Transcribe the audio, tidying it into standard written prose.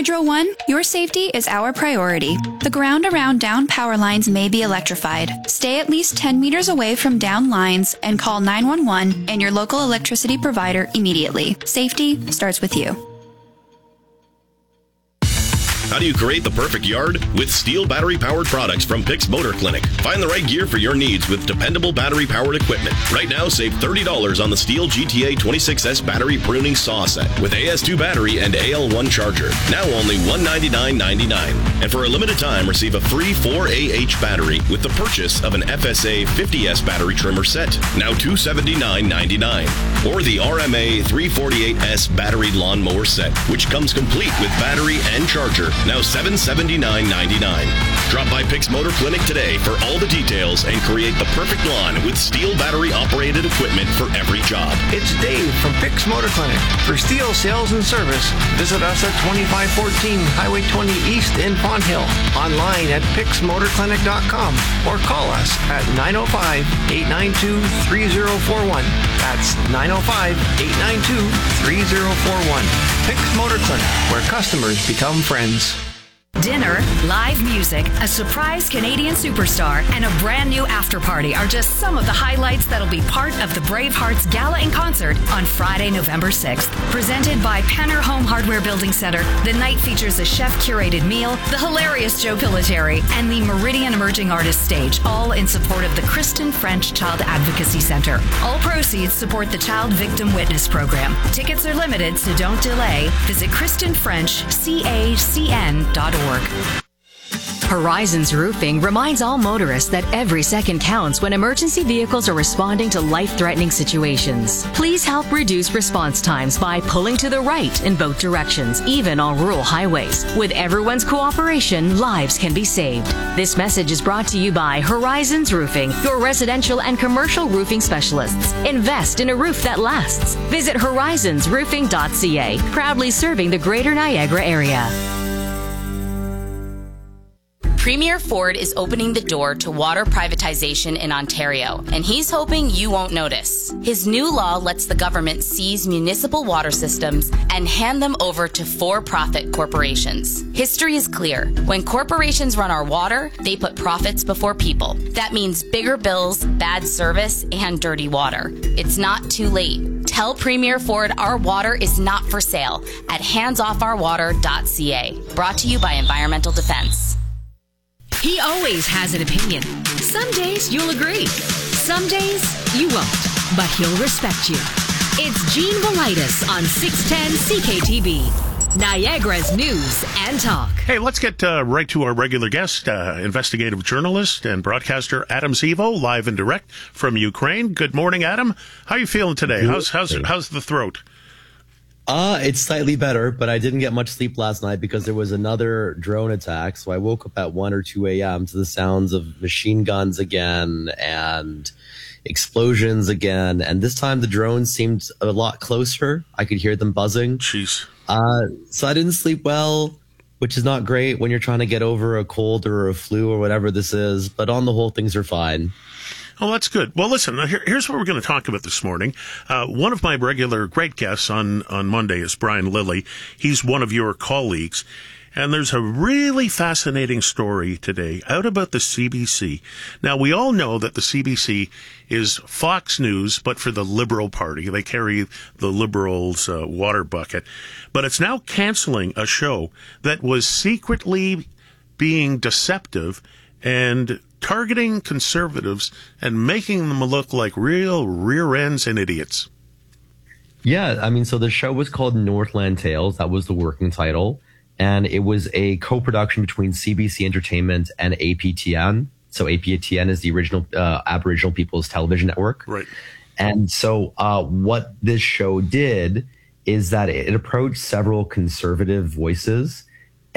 Hydro One, your safety is our priority. The ground around down power lines may be electrified. Stay at least 10 meters away from down lines and call 911 and your local electricity provider immediately. Safety starts with you. How do you create the perfect yard? With Steel battery-powered products from Pix Motor Clinic. Find the right gear for your needs with dependable battery-powered equipment. Right now, save $30 on the Steel GTA 26S battery pruning saw set with AS2 battery and AL1 charger. Now only $199.99. And for a limited time, receive a free 4AH battery with the purchase of an FSA 50S battery trimmer set. Now $279.99. Or the RMA 348S battery lawnmower set, which comes complete with battery and charger. Now $779.99. Drop by Pix Motor Clinic today for all the details and create the perfect lawn with Steel battery-operated equipment for every job. It's Dave from Pix Motor Clinic. For Steel sales and service, visit us at 2514 Highway 20 East in Pond Hill. Online at pixmotorclinic.com or call us at 905-892-3041. That's 905-892-3041. Pix Motor Clinic, where customers become friends. Dinner, live music, a surprise Canadian superstar, and a brand new after party are just some of the highlights that'll be part of the Bravehearts Gala and Concert on Friday, November 6th. Presented by Penner Home Hardware Building Center, the night features a chef-curated meal, the hilarious Joe Pillateri, and the Meridian Emerging Artists Stage, all in support of the Kristen French Child Advocacy Center. All proceeds support the Child Victim Witness Program. Tickets are limited, so don't delay. Visit KristenFrenchCACN.org. Horizons Roofing reminds all motorists that every second counts when emergency vehicles are responding to life-threatening situations. Please help reduce response times by pulling to the right in both directions, even on rural highways. With everyone's cooperation, lives can be saved. This message is brought to you by Horizons Roofing, your residential and commercial roofing specialists. Invest in a roof that lasts. Visit horizonsroofing.ca, proudly serving the Greater Niagara area. Premier Ford is opening the door to water privatization in Ontario, and he's hoping you won't notice. His new law lets the government seize municipal water systems and hand them over to for-profit corporations. History is clear. When corporations run our water, they put profits before people. That means bigger bills, bad service, and dirty water. It's not too late. Tell Premier Ford our water is not for sale at handsoffourwater.ca. Brought to you by Environmental Defense. He always has an opinion. Some days you'll agree. Some days you won't, but he'll respect you. It's Gene Velitis on 610 CKTB, Niagara's news and talk. Hey, let's get right to our regular guest, investigative journalist and broadcaster Adam Zivo, live and direct from Ukraine. Good morning, Adam. How are you feeling today? How's the throat? It's slightly better, but I didn't get much sleep last night because there was another drone attack. So I woke up at 1 or 2 a.m. to the sounds of machine guns again and explosions again. And this time the drones seemed a lot closer. I could hear them buzzing. Jeez. So I didn't sleep well, which is not great when you're trying to get over a cold or a flu or whatever this is. But on the whole, things are fine. Oh, that's good. Well, listen, here's what we're going to talk about this morning. One of my regular great guests on Monday is Brian Lilley. He's one of your colleagues. And there's a really fascinating story today out about the CBC. Now, we all know that the CBC is Fox News, but for the Liberal Party. They carry the Liberals' water bucket. But it's now canceling a show that was secretly being deceptive and targeting conservatives and making them look like real rear ends and idiots. Yeah, I mean, so the show was called Northland Tales. That was the working title. And it was a co-production between CBC Entertainment and APTN. So APTN is the original Aboriginal People's Television Network. Right. And so what this show did is that it approached several conservative voices